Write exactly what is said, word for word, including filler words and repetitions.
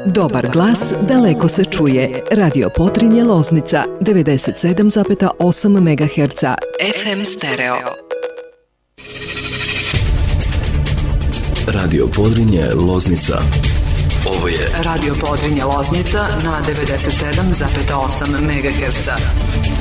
Dobar glas daleko se čuje. Radio Podrinje Loznica devedeset sedam zarez osam megaherca F M stereo. Radio Podrinje Loznica. Ovo je Radio Podrinje Loznica na devedeset sedam zarez osam megaherca.